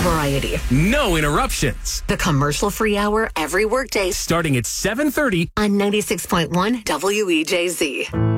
variety. No interruptions. The commercial-free hour every workday Starting at 7:30 on 96.1 WEJZ.